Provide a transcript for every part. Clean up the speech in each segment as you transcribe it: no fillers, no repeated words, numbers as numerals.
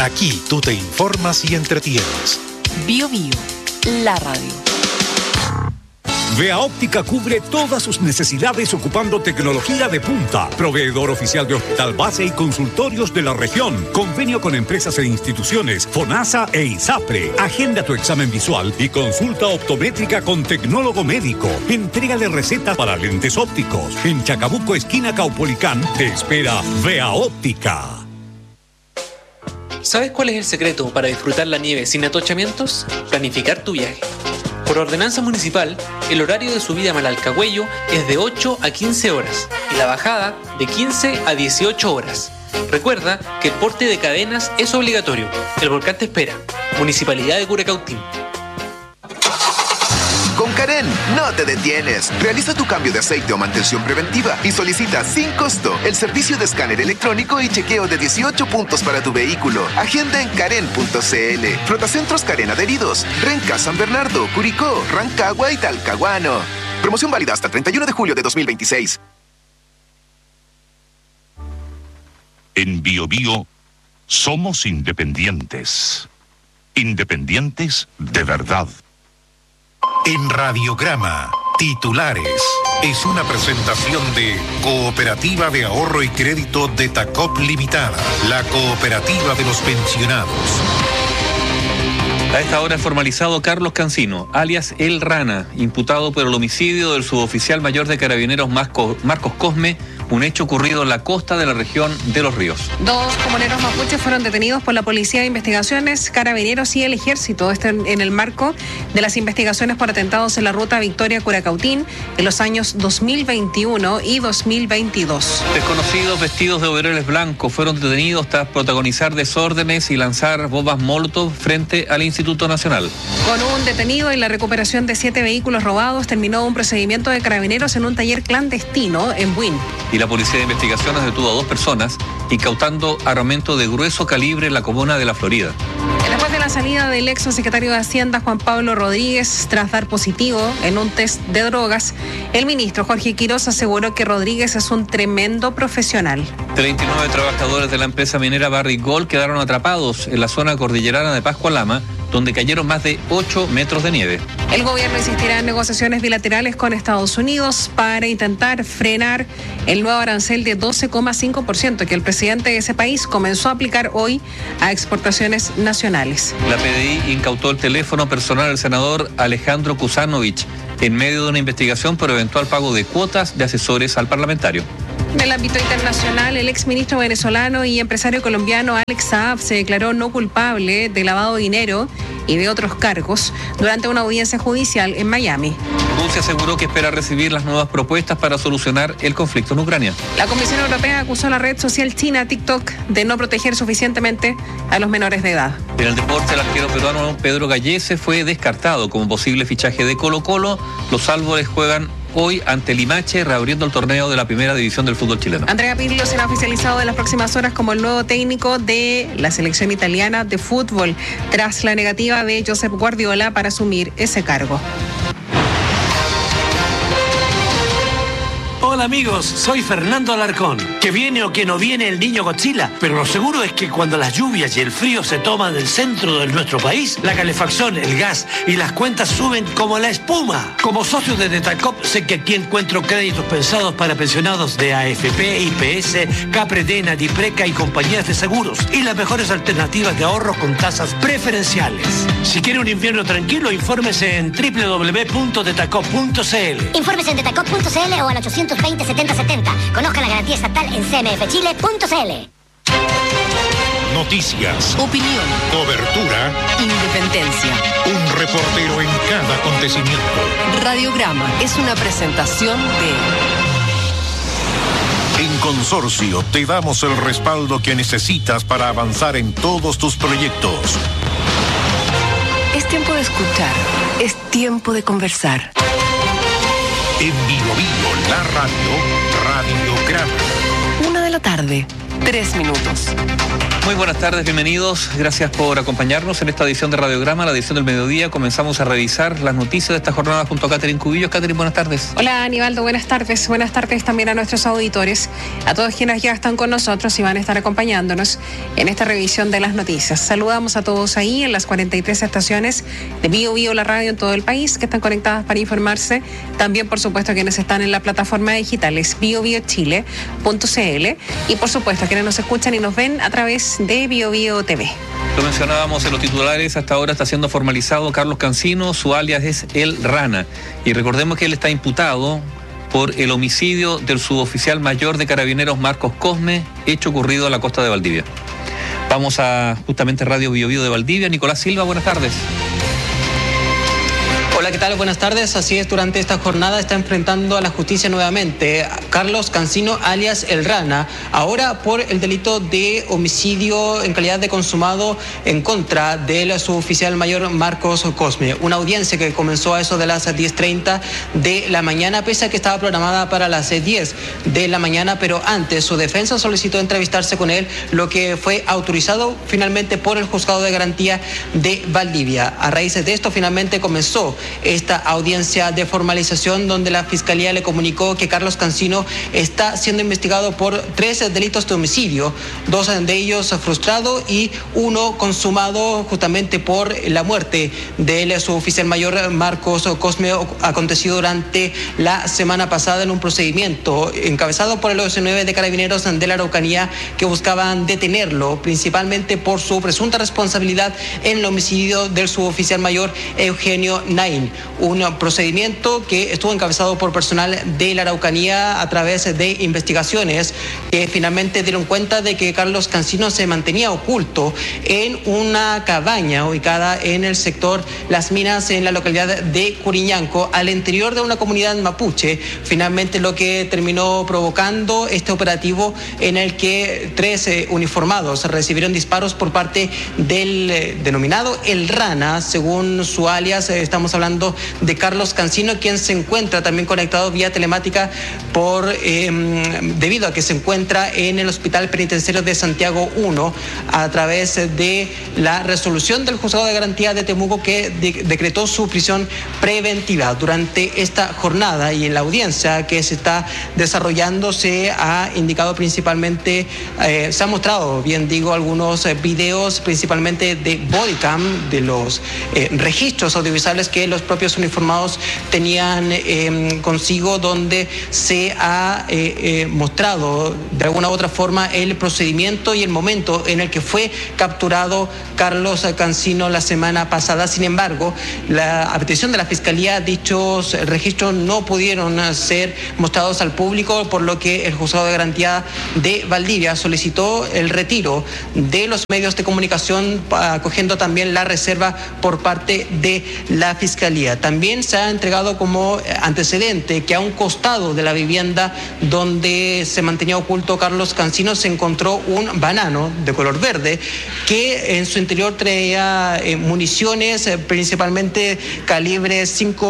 Aquí tú te informas y entretienes. BioBio, la radio. Vea Óptica cubre todas sus necesidades ocupando tecnología de punta. Proveedor oficial de hospital base y consultorios de la región. Convenio con empresas e instituciones, FONASA e ISAPRE. Agenda tu examen visual y consulta optométrica con tecnólogo médico. Entrégale recetas para lentes ópticos. En Chacabuco, esquina Caupolicán, te espera Vea Óptica. ¿Sabes cuál es el secreto para disfrutar la nieve sin atochamientos? Planificar tu viaje. Por ordenanza municipal, el horario de subida a Malalcahuello es de 8 a 15 horas y la bajada de 15 a 18 horas. Recuerda que el porte de cadenas es obligatorio. El volcán te espera. Municipalidad de Curacautín. Con Karen, no te detienes. Realiza tu cambio de aceite o mantención preventiva y solicita sin costo el servicio de escáner electrónico y chequeo de 18 puntos para tu vehículo. Agenda en Karen.cl. Frotacentros Karen adheridos. Renca, San Bernardo, Curicó, Rancagua y Talcahuano. Promoción válida hasta el 31 de julio de 2026. En BioBio somos independientes. Independientes de verdad. En Radiograma, titulares. Es una presentación de Cooperativa de Ahorro y Crédito de Tacop Limitada, la cooperativa de los pensionados. A esta hora formalizado Carlos Cancino, alias El Rana, imputado por el homicidio del suboficial mayor de Carabineros Marcos Cosme, un hecho ocurrido en la costa de la región de Los Ríos. 2 comuneros mapuches fueron detenidos por la Policía de Investigaciones, Carabineros y el Ejército. Esto en el marco de las investigaciones por atentados en la ruta Victoria-Curacautín en los años 2021 y 2022. Desconocidos vestidos de overoles blancos fueron detenidos tras protagonizar desórdenes y lanzar bombas Molotov frente al Instituto Nacional. Con un detenido y la recuperación de 7 vehículos robados, terminó un procedimiento de Carabineros en un taller clandestino en Buin. Y la Policía de Investigaciones detuvo a 2 personas, incautando armamento de grueso calibre en la comuna de La Florida. Después de la salida del ex secretario de Hacienda, Juan Pablo Rodríguez, tras dar positivo en un test de drogas, el ministro Jorge Quiroz aseguró que Rodríguez es un tremendo profesional. 39 trabajadores de la empresa minera Barrick Gold quedaron atrapados en la zona cordillerana de Pascua Lama, donde cayeron más de 8 metros de nieve. El gobierno insistirá en negociaciones bilaterales con Estados Unidos para intentar frenar el nuevo arancel de 12,5% que el presidente de ese país comenzó a aplicar hoy a exportaciones nacionales. La PDI incautó el teléfono personal del senador Alejandro Kuzanovich en medio de una investigación por eventual pago de cuotas de asesores al parlamentario. En el ámbito internacional, el exministro venezolano y empresario colombiano Alex Saab se declaró no culpable de lavado de dinero y de otros cargos durante una audiencia judicial en Miami. Rusia aseguró que espera recibir las nuevas propuestas para solucionar el conflicto en Ucrania. La Comisión Europea acusó a la red social china TikTok de no proteger suficientemente a los menores de edad. En el deporte, el arquero peruano Pedro Gallese fue descartado como posible fichaje de Colo-Colo. Los árboles juegan hoy ante Limache, reabriendo el torneo de la primera división del fútbol chileno. Andrea Pirlo será oficializado en las próximas horas como el nuevo técnico de la selección italiana de fútbol, tras la negativa de Josep Guardiola para asumir ese cargo. Hola amigos, soy Fernando Alarcón. Que viene o que no viene el niño Godzilla, pero lo seguro es que cuando las lluvias y el frío se toman el centro de nuestro país, la calefacción, el gas y las cuentas suben como la espuma. Como socio de Detacop, sé que aquí encuentro créditos pensados para pensionados de AFP, IPS, Capredena, Dipreca y compañías de seguros, y las mejores alternativas de ahorro con tasas preferenciales. Si quiere un invierno tranquilo, infórmese en www.detacop.cl. Infórmese en detacop.cl o al 820-7070. Conozca la garantía estatal en cmfchile.cl. Noticias, Opinión, cobertura, independencia. un reportero en cada acontecimiento. Radiograma es una presentación de... En Consorcio te damos el respaldo que necesitas para avanzar en todos tus proyectos. Es tiempo de escuchar, es tiempo de conversar. En BioBio, la radio, Radiograma. 1 de la tarde, 3 minutos. Muy buenas tardes, bienvenidos. Gracias por acompañarnos en esta edición de Radiograma, la edición del mediodía. Comenzamos a revisar las noticias de esta jornada junto a Catherine Cubillos. Catherine, buenas tardes. Hola, Aníbaldo, buenas tardes. Buenas tardes también a nuestros auditores, a todos quienes ya están con nosotros y van a estar acompañándonos en esta revisión de las noticias. Saludamos a todos ahí en las 43 estaciones de Bio Bio, la radio en todo el país, que están conectadas para informarse. También, por supuesto, quienes están en la plataforma digital es biobiochile.cl y, por supuesto, quienes nos escuchan y nos ven a través de Bio Bio TV. Lo mencionábamos en los titulares, hasta ahora está siendo formalizado Carlos Cancino, su alias es El Rana. Y recordemos que él está imputado por el homicidio del suboficial mayor de Carabineros Marcos Cosme, hecho ocurrido a la costa de Valdivia. Vamos a justamente Radio Bio Bio de Valdivia. Nicolás Silva, buenas tardes. Hola, ¿qué tal? Buenas tardes. Así es, durante esta jornada está enfrentando a la justicia nuevamente Carlos Cancino, alias El Rana, ahora por el delito de homicidio en calidad de consumado en contra del suboficial mayor Marcos Cosme. Una audiencia que comenzó a eso de las 10:30 de la mañana, pese a que estaba programada para las 10 de la mañana, pero antes su defensa solicitó entrevistarse con él, lo que fue autorizado finalmente por el Juzgado de Garantía de Valdivia. A raíz de esto, finalmente comenzó esta audiencia de formalización donde la Fiscalía le comunicó que Carlos Cancino está siendo investigado por 3 delitos de homicidio, 2 de ellos frustrado y 1 consumado justamente por la muerte del suboficial mayor Marcos Cosme, acontecido durante la semana pasada en un procedimiento encabezado por el OS9 de Carabineros de la Araucanía, que buscaban detenerlo principalmente por su presunta responsabilidad en el homicidio del suboficial mayor Eugenio Naín. Un procedimiento que estuvo encabezado por personal de la Araucanía a través de investigaciones que finalmente dieron cuenta de que Carlos Cancino se mantenía oculto en una cabaña ubicada en el sector Las Minas, en la localidad de Curiñanco, al interior de una comunidad mapuche. Finalmente, lo que terminó provocando este operativo en el que 3 uniformados recibieron disparos por parte del denominado El Rana, según su alias. Estamos hablando de Carlos Cancino, quien se encuentra también conectado vía telemática debido a que se encuentra en el Hospital Penitenciario de Santiago 1 a través de la resolución del Juzgado de Garantía de Temuco, que decretó su prisión preventiva. Durante esta jornada y en la audiencia que se está desarrollando se ha indicado principalmente, se han mostrado, bien digo, algunos videos principalmente de bodycam, de los registros audiovisuales que los propios uniformados tenían consigo, donde se ha mostrado de alguna u otra forma el procedimiento y el momento en el que fue capturado Carlos Cancino la semana pasada. Sin embargo, a petición de la Fiscalía, dichos registros no pudieron ser mostrados al público, por lo que el Juzgado de Garantía de Valdivia solicitó el retiro de los medios de comunicación, acogiendo también la reserva por parte de la Fiscalía. También se ha entregado como antecedente que a un costado de la vivienda donde se mantenía oculto Carlos Cancino se encontró un banano de color verde que en su interior traía municiones, principalmente calibre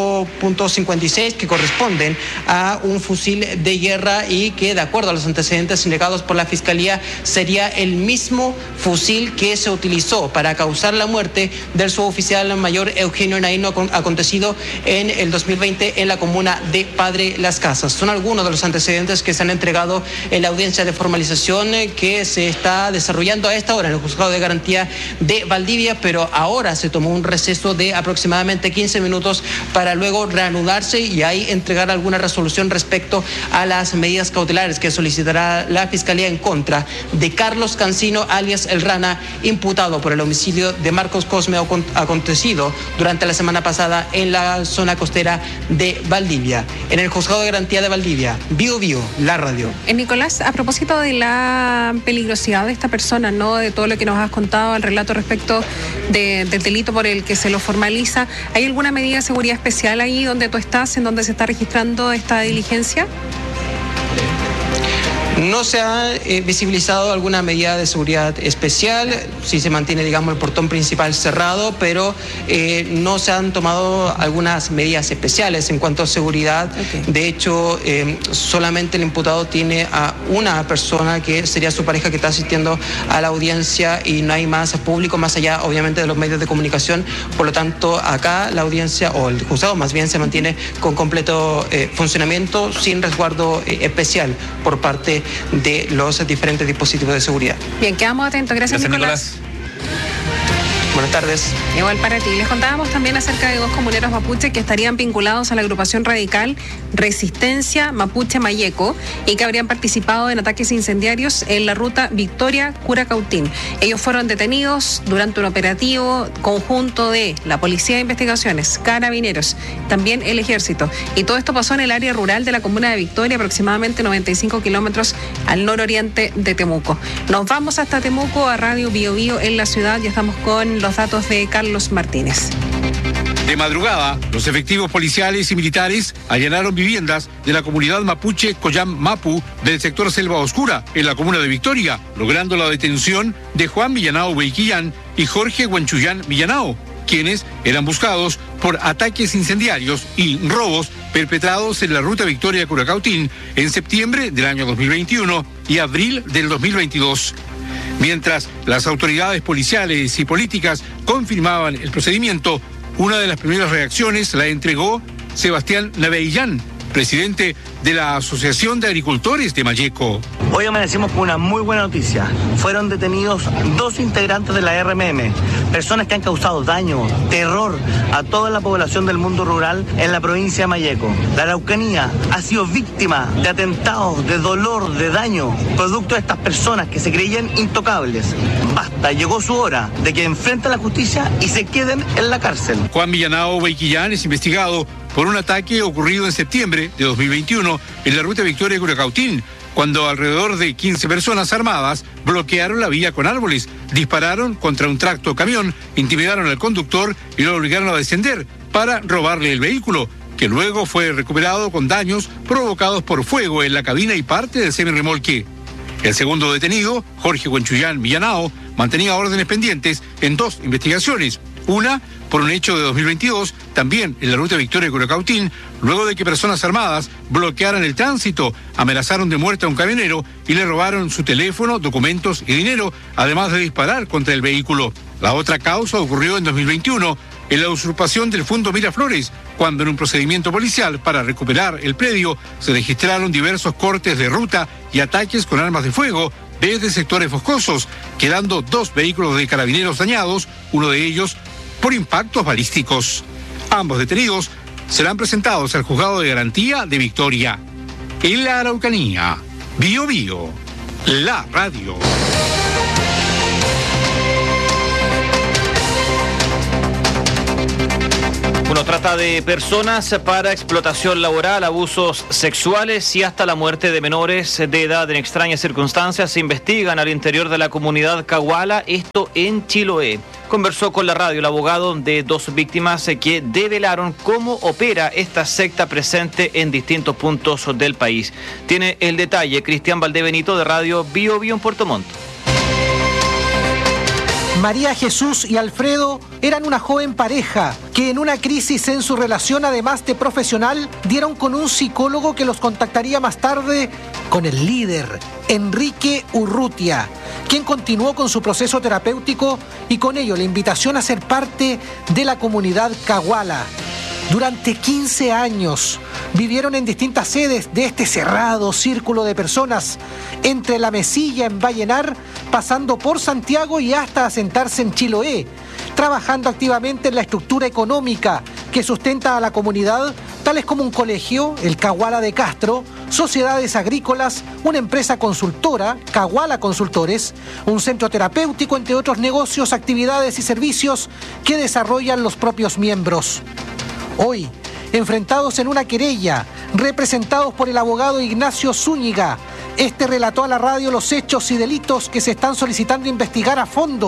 5.56, que corresponden a un fusil de guerra y que, de acuerdo a los antecedentes indicados por la Fiscalía, sería el mismo fusil que se utilizó para causar la muerte del suboficial mayor Eugenio Naín, acontecido en el 2020 en la comuna de Padre Las Casas. Son algunos de los antecedentes que se han entregado en la audiencia de formalización que se está desarrollando a esta hora en el Juzgado de Garantía de Valdivia, pero ahora se tomó un receso de aproximadamente 15 minutos para luego reanudarse y ahí entregar alguna resolución respecto a las medidas cautelares que solicitará la Fiscalía en contra de Carlos Cancino, alias El Rana, imputado por el homicidio de Marcos Cosme, acontecido durante la semana pasada en la zona costera de Valdivia. En el Juzgado de Garantía de Valdivia, Bio Bio, la radio. Nicolás, a propósito de la peligrosidad de esta persona, ¿no? De todo lo que nos has contado, el relato respecto del delito por el que se lo formaliza, ¿hay alguna medida de seguridad especial ahí donde tú estás, en donde se está registrando esta diligencia? No se ha visibilizado alguna medida de seguridad especial, sí se mantiene, digamos, el portón principal cerrado, pero no se han tomado algunas medidas especiales en cuanto a seguridad. Okay. De hecho, solamente el imputado tiene a una persona que sería su pareja que está asistiendo a la audiencia y no hay más público más allá, obviamente, de los medios de comunicación. Por lo tanto, acá la audiencia, o el juzgado más bien, se mantiene con completo funcionamiento, sin resguardo especial por parte de los diferentes dispositivos de seguridad. Bien, quedamos atentos. Gracias, Nicolás. Buenas tardes. Igual para ti. Les contábamos también acerca de dos comuneros mapuche que estarían vinculados a la agrupación radical Resistencia Mapuche Mayeco y que habrían participado en ataques incendiarios en la ruta Victoria-Curacautín. Ellos fueron detenidos durante un operativo conjunto de la Policía de Investigaciones, Carabineros, también el Ejército. Y todo esto pasó en el área rural de la comuna de Victoria, aproximadamente 95 kilómetros al nororiente de Temuco. Nos vamos hasta Temuco, a Radio Bio Bio en la ciudad. Ya estamos con los datos de Carlos Martínez. De madrugada, los efectivos policiales y militares allanaron viviendas de la comunidad mapuche Coyam Mapu del sector Selva Oscura, en la comuna de Victoria, logrando la detención de Juan Millanao Beiquillán y Jorge Huanchuyán Millanao, quienes eran buscados por ataques incendiarios y robos perpetrados en la ruta Victoria-Curacautín en septiembre del año 2021 y abril del 2022. Mientras las autoridades policiales y políticas confirmaban el procedimiento, una de las primeras reacciones la entregó Sebastián Naveillán, presidente de la Asociación de Agricultores de Mayeco. Hoy amanecimos con una muy buena noticia. Fueron detenidos 2 integrantes de la RMM, personas que han causado daño, terror a toda la población del mundo rural en la provincia de Mayeco. La Araucanía ha sido víctima de atentados, de dolor, de daño, producto de estas personas que se creían intocables. Basta, llegó su hora de que enfrenten la justicia y se queden en la cárcel. Juan Millanao Beiquillán es investigado por un ataque ocurrido en septiembre de 2021 en la ruta Victoria-Curacautín, cuando alrededor de 15 personas armadas bloquearon la vía con árboles, dispararon contra un tracto camión, intimidaron al conductor y lo obligaron a descender para robarle el vehículo, que luego fue recuperado con daños provocados por fuego en la cabina y parte del semirremolque. El segundo detenido, Jorge Huanchuyán Millanao, mantenía órdenes pendientes en 2 investigaciones. Una por un hecho de 2022, también en la ruta Victoria-Curacautín, luego de que personas armadas bloquearan el tránsito, amenazaron de muerte a un camionero y le robaron su teléfono, documentos y dinero, además de disparar contra el vehículo. La otra causa ocurrió en 2021, en la usurpación del Fundo Miraflores, cuando en un procedimiento policial para recuperar el predio se registraron diversos cortes de ruta y ataques con armas de fuego desde sectores boscosos, quedando 2 vehículos de carabineros dañados, uno de ellos por impactos balísticos. Ambos detenidos serán presentados al Juzgado de Garantía de Victoria. En la Araucanía, Bio Bio, la radio. Bueno, trata de personas para explotación laboral, abusos sexuales y hasta la muerte de menores de edad en extrañas circunstancias se investigan al interior de la comunidad Caguala, esto en Chiloé. Conversó con la radio el abogado de 2 víctimas que develaron cómo opera esta secta presente en distintos puntos del país. Tiene el detalle Cristian Valdebenito de Radio Bio Bio en Puerto Montt. María Jesús y Alfredo eran una joven pareja que en una crisis en su relación, además de profesional, dieron con un psicólogo que los contactaría más tarde con el líder, Enrique Urrutia, quien continuó con su proceso terapéutico y con ello la invitación a ser parte de la comunidad Caguala. Durante 15 años vivieron en distintas sedes de este cerrado círculo de personas, entre La Mesilla en Vallenar, pasando por Santiago y hasta asentarse en Chiloé, trabajando activamente en la estructura económica que sustenta a la comunidad, tales como un colegio, el Caguala de Castro, sociedades agrícolas, una empresa consultora, Caguala Consultores, un centro terapéutico, entre otros negocios, actividades y servicios que desarrollan los propios miembros. Hoy, enfrentados en una querella, representados por el abogado Ignacio Zúñiga, este relató a la radio los hechos y delitos que se están solicitando investigar a fondo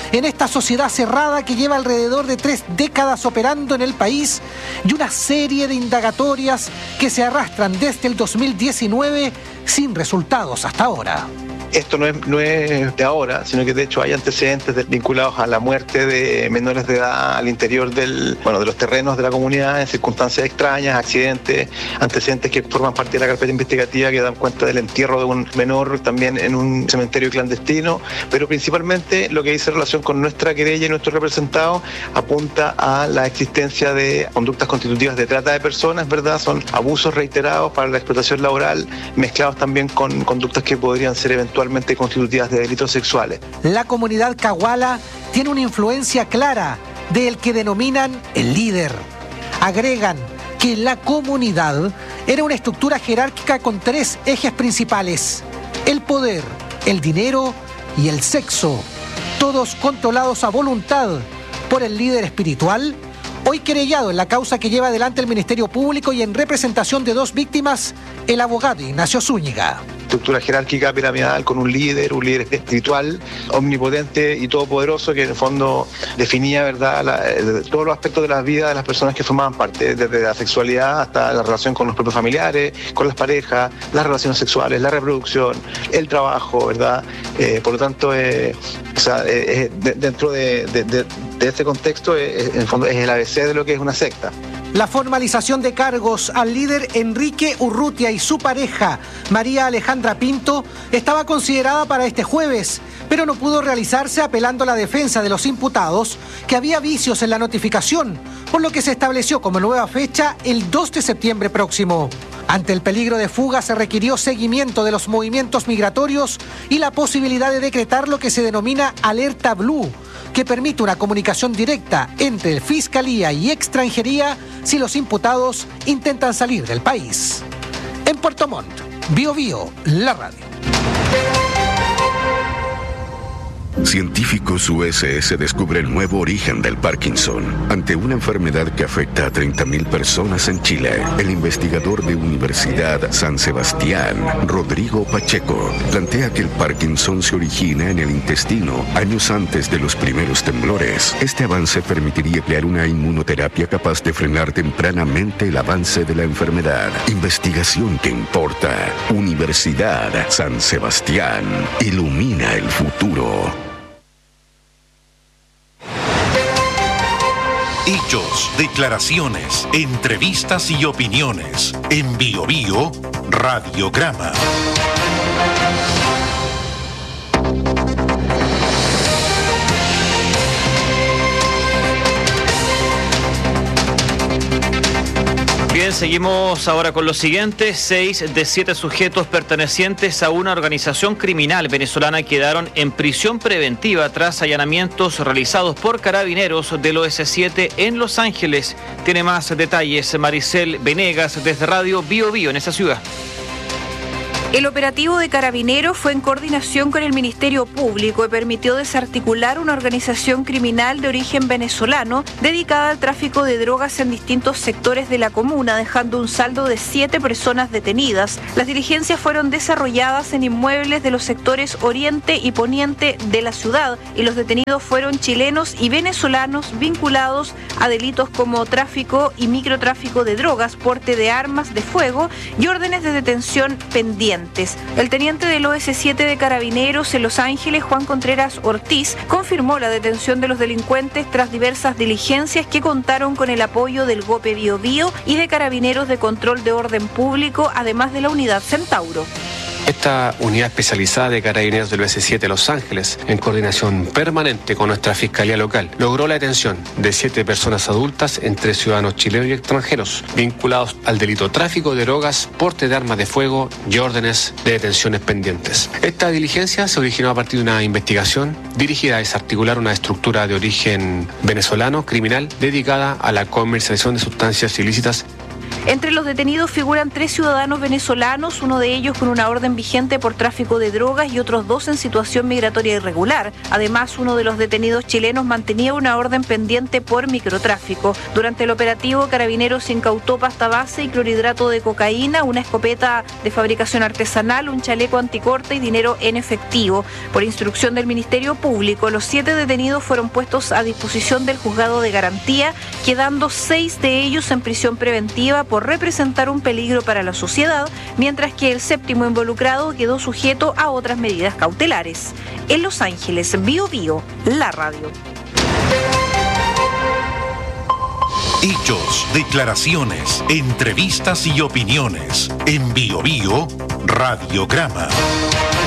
en esta sociedad cerrada que lleva alrededor de 3 décadas operando en el país y una serie de indagatorias que se arrastran desde el 2019 sin resultados hasta ahora. Esto no es de ahora, sino que de hecho hay antecedentes vinculados a la muerte de menores de edad al interior de los terrenos de la comunidad en circunstancias extrañas, accidentes, antecedentes que forman parte de la carpeta investigativa que dan cuenta del entierro de un menor también en un cementerio clandestino, pero principalmente lo que dice relación con nuestra querella y nuestro representado apunta a la existencia de conductas constitutivas de trata de personas, ¿verdad? Son abusos reiterados para la explotación laboral, mezclados también con conductas que podrían ser eventualmente constitutivas de delitos sexuales. La comunidad cahuala tiene una influencia clara del que denominan el líder. Agregan que la comunidad era una estructura jerárquica con 3 ejes principales: el poder, el dinero y el sexo, todos controlados a voluntad por el líder espiritual, hoy querellado en la causa que lleva adelante el Ministerio Público y en representación de 2 víctimas, el abogado Ignacio Zúñiga. Estructura jerárquica piramidal con un líder espiritual, omnipotente y todopoderoso que en el fondo definía, ¿verdad?, todos los aspectos de la vida de las personas que formaban parte, desde la sexualidad hasta la relación con los propios familiares, con las parejas, las relaciones sexuales, la reproducción, el trabajo, ¿verdad? Por lo tanto, dentro de este contexto, en el fondo es el ABC de lo que es una secta. La formalización de cargos al líder Enrique Urrutia y su pareja, María Alejandra Pinto, estaba considerada para este jueves, pero no pudo realizarse apelando a la defensa de los imputados que había vicios en la notificación, por lo que se estableció como nueva fecha el 2 de septiembre próximo. Ante el peligro de fuga se requirió seguimiento de los movimientos migratorios y la posibilidad de decretar lo que se denomina alerta blue, que permite una comunicación directa entre Fiscalía y Extranjería si los imputados intentan salir del país. En Puerto Montt, Bío Bío, la radio. Científicos USS descubre el nuevo origen del Parkinson. Ante una enfermedad que afecta a 30.000 personas en Chile, el investigador de Universidad San Sebastián, Rodrigo Pacheco, plantea que el Parkinson se origina en el intestino años antes de los primeros temblores. Este avance permitiría crear una inmunoterapia capaz de frenar tempranamente el avance de la enfermedad. Investigación que importa. Universidad San Sebastián. Ilumina el futuro. Hechos, declaraciones, entrevistas y opiniones. En Bío Bío, Radiograma. Bien, seguimos ahora con lo siguiente. 6 de 7 sujetos pertenecientes a una organización criminal venezolana quedaron en prisión preventiva tras allanamientos realizados por carabineros del OS7 en Los Ángeles. Tiene más detalles Maricel Venegas desde Radio Bío Bío en esa ciudad. El operativo de Carabineros fue en coordinación con el Ministerio Público y permitió desarticular una organización criminal de origen venezolano dedicada al tráfico de drogas en distintos sectores de la comuna, dejando un saldo de 7 personas detenidas. Las diligencias fueron desarrolladas en inmuebles de los sectores oriente y poniente de la ciudad y los detenidos fueron chilenos y venezolanos vinculados a delitos como tráfico y microtráfico de drogas, porte de armas de fuego y órdenes de detención pendientes. El teniente del OS7 de Carabineros en Los Ángeles, Juan Contreras Ortiz, confirmó la detención de los delincuentes tras diversas diligencias que contaron con el apoyo del GOPE Bío Bío y de Carabineros de Control de Orden Público, además de la Unidad Centauro. Esta unidad especializada de Carabineros del OS7 Los Ángeles, en coordinación permanente con nuestra Fiscalía Local, logró la detención de 7 personas adultas, entre ciudadanos chilenos y extranjeros, vinculados al delito tráfico de drogas, porte de armas de fuego y órdenes de detenciones pendientes. Esta diligencia se originó a partir de una investigación dirigida a desarticular una estructura de origen venezolano criminal dedicada a la comercialización de sustancias ilícitas. Entre los detenidos figuran 3 ciudadanos venezolanos, uno de ellos con una orden vigente por tráfico de drogas y otros 2 en situación migratoria irregular. Además, uno de los detenidos chilenos mantenía una orden pendiente por microtráfico. Durante el operativo, Carabineros incautó pasta base y clorhidrato de cocaína, una escopeta de fabricación artesanal, un chaleco anticorte y dinero en efectivo. Por instrucción del Ministerio Público, los 7 detenidos fueron puestos a disposición del juzgado de garantía, quedando 6 de ellos en prisión preventiva por representar un peligro para la sociedad, mientras que el 7º involucrado quedó sujeto a otras medidas cautelares. En Los Ángeles, Biobío, la radio. Hechos, declaraciones, entrevistas y opiniones. En Biobío, Radiograma.